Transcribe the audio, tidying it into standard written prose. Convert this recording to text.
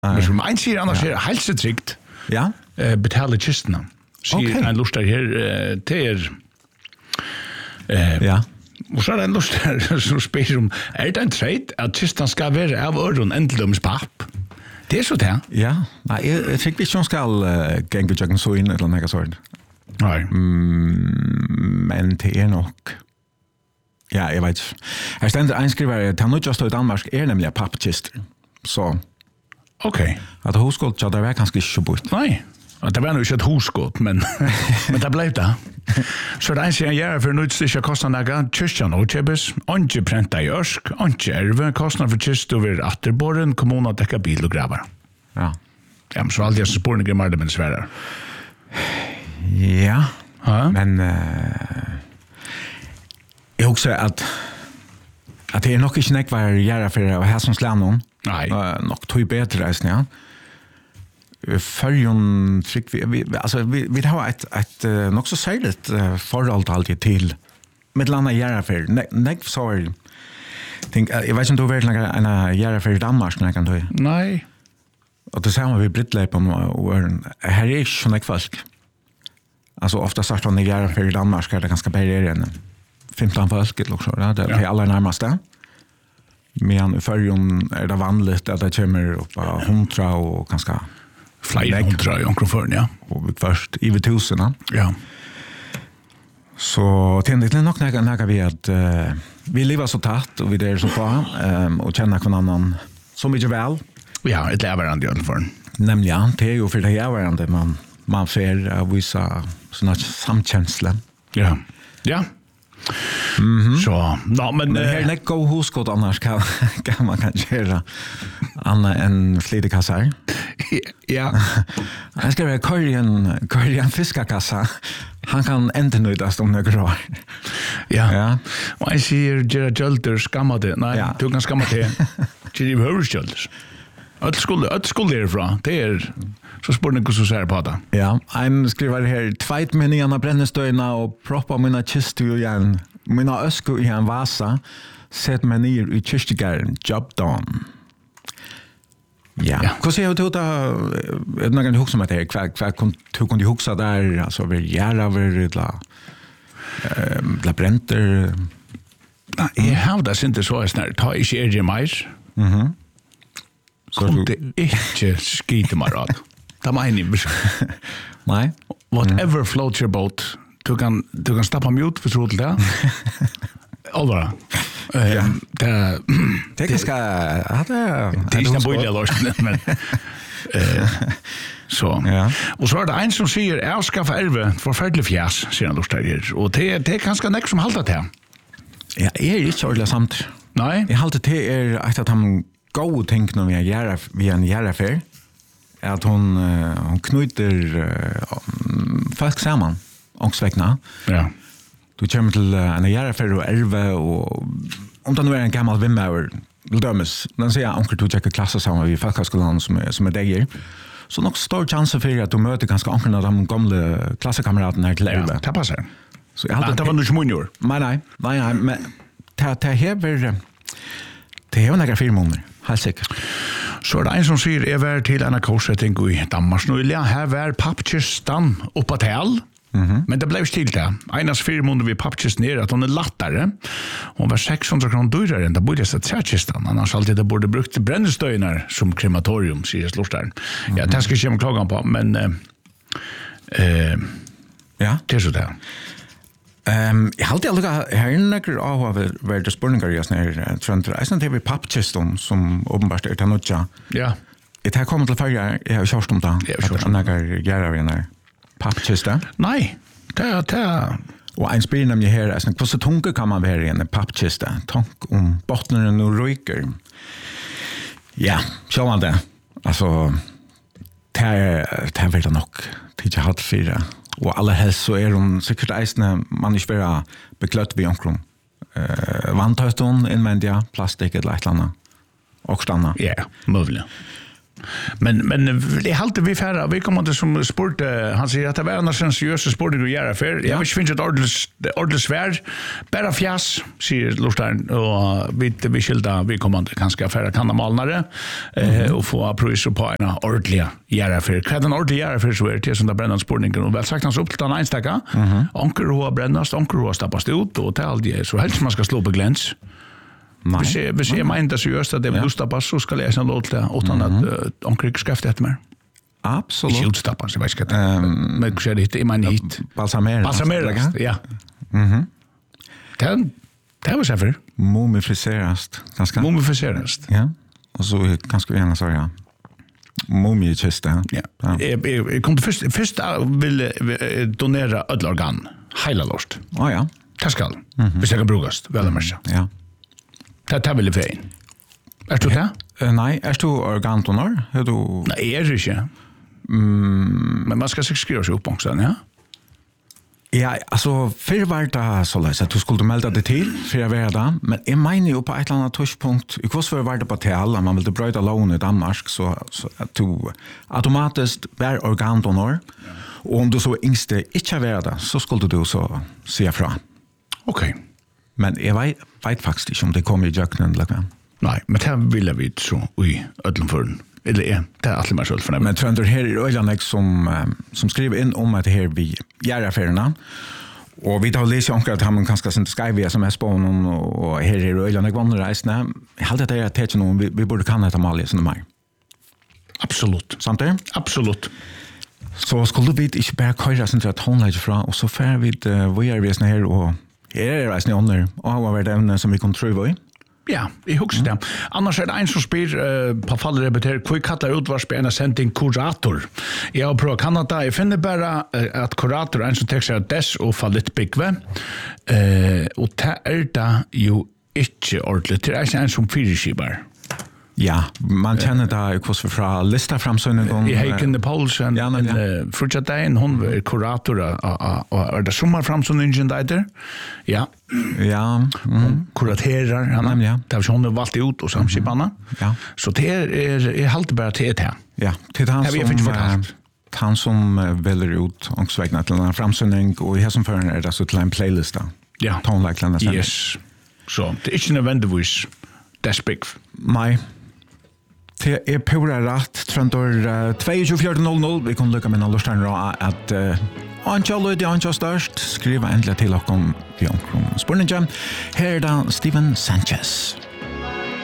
Men som en sier annars er helsetrygt. Ja. Betale kistene. Sier en lustar her til ja. Og så er det en lustar som spør om det en treit at kistan skal være av øren endeløms papp? Det så det. Ja. Nei, jeg fikk ikke om skal genge jøkken så inn eller noe sånt. Nei. Men det er nok... Ja, jeg vet ikke. Her stender en skriver til nødt til i Danmark nemlig pappkister. Så... Ok. At husgått, ja, det var kanskje ikke så bort. Nei. Det var nog inte ett husgått, men det blev det. Så det eneste jeg gjør for nødt til ikke kostnader noe, kyrkjan og kjøpes, ikke prenta i ørsk, ikke erve, kostnader for kyst over atterborren, kommunen dekker bil og graver. Ja. Ja, men så alltid jeg spårning er mer det, men svære. Ja, men jeg husker at det er nok ikke nekvar gjøre for å ha som slænen. Nei. Nok tog bedre reisen, ja. Förjon fick vi har ett nog så särskilt förhåll alltid till med landa Järafär. Nej så tänk jag vet inte hur väl en Järafär i Danmark när kan du. Nej. Och det samma vi Brittlep och här är ju såna folk. Alltså ofta sagt från Järafär i Danmark är det ganska bättre 15 folk eller så där. Det är alla närmaste. Men i förjon är det vanligt att det kommer upp 100 och ganska flere hundra i omkring ja. Og vi først i 1000. Ja. Så det er nok nægget vi at vi lever så tatt, og vi er så på, og kjenner hver annan så mye vel. Ja, et leverande i omkring. Nemlig, ja. Det er jo for det leverande man får vise sånn samkjensle. Ja. Ja. Så, men her er ikke god husgått annars kan man kanskje gjøre annet enn flidekasser. Ja. Han skal være Korean fiskekassa. Han kan enda nøydast om noen år. Ja. Og jeg sier Gerard Jølder skamma det. Nei, du kan skamma det. Gerard Høverskjølder. Alt skulle derfra. Det er så spør ni hvordan ser på det. Ja, en skriver her, tveit meningen av brennestøyna og proppa mina kistu igjen, mina øsko i en vasa, sett meg nir i kyrkjegæren, job done. Ja. Hva sier du da, er det noen du huksa med det? Hva kunne du huksa der, altså over gjæraver, la brenter? Nei, jeg har det ikke så snart, ta ikke er mer. Kunne ikke skite meg rad. Det er meg enig. Nei. Whatever floats your boat, du kan stappa mute for tro til det. Allra. Det er ganske... Det er ikke en bøylig løsning, men... Så. Ja. Og så er det en som sier, jeg skal få erve forferdelig fjas, sier han Lorsteier. Og det er ganske nekk som halter til. Ja, jeg er ikke ordentlig samt. Nei. Jeg halter til at han gode ting når vi er en gjærafer, at hun knyter folk sammen, ångsvekna. Ja. Du kommer til en gjærafer og erve, og om det nå er en gammal vimmauer, vil dømes, den sier onkel du tjekker klasse sammen i Falkaskolan som er deg, så nok stor chans for at du møter ganske onkel av de gamle klassekameratene her til erve. Ja, det passer. Så jeg halter det var noe ikke munjord. Nei, men det hever noen 4 måneder. Helt sikkert. Så er det en som sier, jeg var til en korsetting i Danmark nøylig. Her var pappkistan oppa til, men det ble ikke til det. Einast 4 måneder vi pappkisten er at hun er lattere. Hun var 600 kroner dyrere enn det burde sett trækistan. Annars alltid det burde brukt brennestøyner som krematorium, sier Slorstein. Ja, det skal ikke komme klagen på, men ja, det er så det. Jeg halte aldrig her nekker av å være spørninger i oss nere trønder. Jeg synes det er pappkiston som åpenbart er til nødja. Ja. Jeg har kommet til førje, jeg har kjørst om det. Jeg har nekker gjør av en pappkiste. Nei, det er... Og en spyr nemlig her, hvordan tunge kan man være i en pappkiste? Tonk om bottneren og ryker. Ja, så man det. Altså, det er veldig nok. Det er ikke hatt 4. Og aller helst så er hun sikkert eisende man ikke være bekløtt ved omkring. Vanntøyton, innvendige, plastikk eller et eller annet. Og stanna. Ja, mulig. Men det är alltid vi färra. Vi kommer inte som sport. Han säger att det var annars en seriös sport att göra för. Jag vill inte finna ett ordentligt svärd. Bara fjäs, säger Lorstein. Och vi skilda, vi kommer inte kanske färra kannamalnare och få pröjser på en ordentliga göra för. Vad en ordentlig göra för så är det som det bränner spårningen. Och väl sagt hans upp till den enstaka. Anker hoa brännast, anker hoa stappas ut och till allt det. Så helst man ska slå på gläns. Hvis jeg mener seriøst at det vil utstappas, så skal jeg lov til det, utan at omkring skrift etter meg. Absolut. Ikke utstappas, jeg vet ikke det. Men hva er det hit? Jeg mener hit. Balsamerast. Ja. Det var seffer. Mumificerast. Mumificerast. Ja. Og så ganske gärna så ja. Mumiekiste. Ja. Jeg kom til først vil donera ødelorgan. Heila lort. Ja. Det skal. Hvis jeg kan brukast. Vel og mørsa. Ja. Det vill jag fein. Är du det? Nej, är du organdonor? Är du? Nej, är det inte. Men man ska skriva sig upp också, ja? Ja, alltså för var det så läs att du skulle melda dig till för jag vet det, men jag menar ju på ett eller annat touchpunkt. I kurs för var det på tal, man vill bryta lån i Danmark så att du automatiskt bär organdonor. Och om du så inte är det så skulle du så säga fra. Okej. Men jag vet faktiskt inte om det kommer i jöknen eller. Nej, men det vill jag vid så i ödlenfören. Eller det är alltid mer så för det. Men tror du här är Öjanek som skriver in om att det här vi gör affärerna. Och vi tar läsa om att han kanske inte ska via som är spån och här är Öjanek vandrereisande. Jag hade det att det någon vi borde kan det Amalia som mer. Absolut. Sant det? Absolut. Så skulle vi inte bara köra sen till att hon lägger fra och så får vi vad är vi här och här är det resten under och har varit ämne som vi kan tro i. Ja, jag husker det. Annars är det en som spyr på fallet repeterer hva kallar utvarsp en sending kurator. Jeg har prøvd Kanada. Jeg finner bare at kurator er en som tar seg av dess og fallet byggve. Og det er det jo ikke ordentlig. Det er ikke en som fyrirskibar. Ja, man känner det också från lista framsynningen. I Heiken Paulsen, Frutjadein, hon är kurator och det sommar framsynningen där. Ja. Ja. Kuraterar han. Ja. Det har hon valt ut och samskipanna. Ja. Så det är helt bara till det här. Ja, till han som väljer ut och svägnar till en framsynning och i här som förrän är det så till en playlista. Ja. Tonlikelarna sen. Yes. Så det är inte nödvändigtvis that's big. Nej. Det är pura rätt. Trendor 22:00. Vi kan lycka med någon lustan att Anchalo det Anchalo störst skriva äntligen till och om Spurningen. Här är det Steven Sanchez.